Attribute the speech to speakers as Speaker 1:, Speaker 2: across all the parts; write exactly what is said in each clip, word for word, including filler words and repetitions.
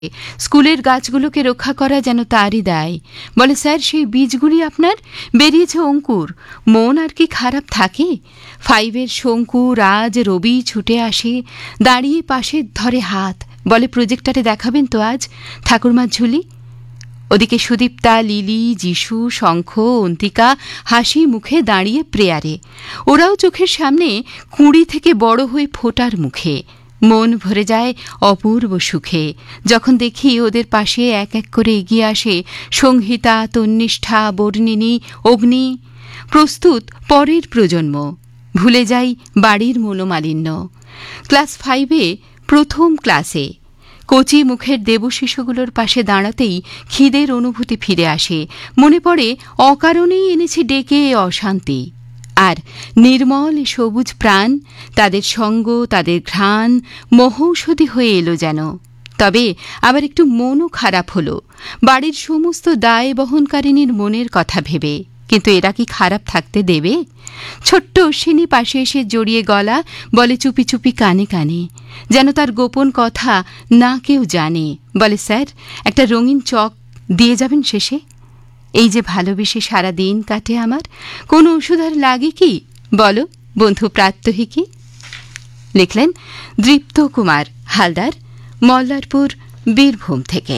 Speaker 1: স্কুলের গাছগুলোকে রক্ষা করা যেন তারই দায়। বলে, স্যার, সেই বীজগুলি আপনার বেরিয়েছে অঙ্কুর, মন আর কি খারাপ থাকে? ফাইভের শঙ্কু, রাজ, রবি ছুটে আসে, দাঁড়িয়ে পাশে ধরে হাত, বলে, প্রজেক্টারে দেখাবেন তো আজ ঠাকুরমার ঝুলি? ওদিকে সুদীপ্তা, লিলি, যিশু, শঙ্খ, অন্তিকা হাসি মুখে দাঁড়িয়ে প্রেয়ারে। ওরাও চোখের সামনে কুঁড়ি থেকে বড় হয়ে ফোটার মুখে। মন ভরে যায় অপূর্ব সুখে যখন দেখি ওদের পাশে এক এক করে এগিয়ে আসে সংহিতা, তন্নিষ্ঠা, বর্ণিনী, অগ্নি, প্রস্তুত পরের প্রজন্ম। ভুলে যাই বাড়ির মনোমালিন্য। ক্লাস ফাইভে প্রথম ক্লাসে কচি মুখের দেবশিশুগুলোর পাশে দাঁড়াতেই খিদের অনুভূতি ফিরে আসে। মনে পড়ে অকারণেই এনেছি ডেকে অশান্তি। আর নির্মল সবুজ প্রাণ, তাদের সঙ্গ, তাদের ঘ্রাণ মহৌষধি হয়ে এলো যেন। তবে আবার একটু মনও খারাপ হলো বাড়ির সমস্ত দায় বহনকারিনীর মনের কথা ভেবে। কিন্তু এরা কি খারাপ থাকতে দেবে? ছোট্ট অশ্বিনী পাশে এসে জড়িয়ে গলা, বলে চুপি চুপি কানে কানে, যেন তার গোপন কথা না কেউ জানে। বলে, স্যার, একটা রঙিন চক দিয়ে যাবেন শেষে? এই যে ভালোবেসে সারা দিন কাটে আমার, কোন ওষুধ আর লাগে কি বলো বন্ধু প্রাত্যহিকী? লিখলেন দৃপ্ত কুমার হালদার, মল্লারপুর, বীরভূম থেকে।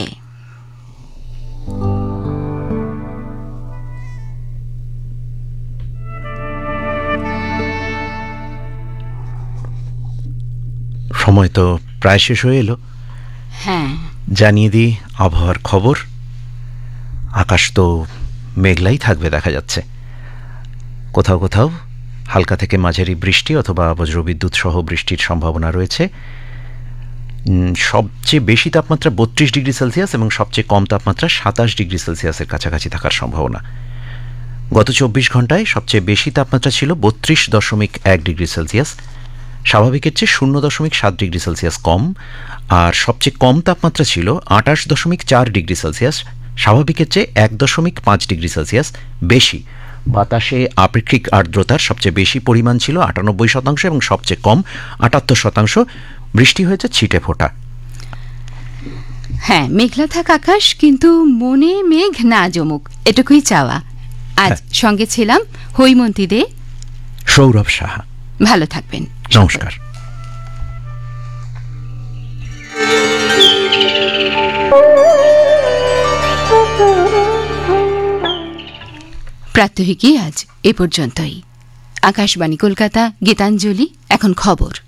Speaker 2: সময় তো প্রায় শেষ হয়ে এলো।
Speaker 1: হ্যাঁ,
Speaker 2: জানিয়ে দিই আবহাওয়ার খবর। আকাশ তো মেঘলাই থাকবে দেখা যাচ্ছে। কোথাও কোথাও হালকা থেকে মাঝারি বৃষ্টি অথবা বজ্রবিদ্যুৎ সহ বৃষ্টির সম্ভাবনা রয়েছে। সবচেয়ে বেশি তাপমাত্রা বত্রিশ ডিগ্রি সেলসিয়াস এবং সবচেয়ে কম তাপমাত্রা সাতাশ ডিগ্রি সেলসিয়াসের কাছাকাছি থাকার সম্ভাবনা। গত চব্বিশ ঘন্টায় সবচেয়ে বেশি তাপমাত্রা ছিল বত্রিশ দশমিক এক ডিগ্রি সেলসিয়াস, স্বাভাবিকের চেয়ে শূন্য দশমিক সাত ডিগ্রি সেলসিয়াস কম। আর সবচেয়ে কম তাপমাত্রা ছিল আটাশ দশমিক চার ডিগ্রি সেলসিয়াস, স্বাভাবিকের চেয়ে এক দশমিক পাঁচ ডিগ্রি সেলসিয়াস বেশি। বাতাসে আপেক্ষিক আর্দ্রতার সবচেয়ে বেশি পরিমাণ ছিল আটানব্বই শতাংশ এবং সবচেয়ে কম আটাত্তর শতাংশ। বৃষ্টি হয়েছে ছিটে ফোঁটা।
Speaker 1: হ্যাঁ, মেঘলা থাক আকাশ, কিন্তু মনে মেঘ না জমুক, এটুকুই চাওয়া। আজ সঙ্গে ছিলাম হৈমন্তী দে,
Speaker 2: সৌরভ সাহা।
Speaker 1: ভালো থাকবেন,
Speaker 2: নমস্কার।
Speaker 1: প্রাত্যহিকী আজ এ পর্যন্তই। আকাশবাণী কলকাতা, গীতাঞ্জলি, এখন খবর।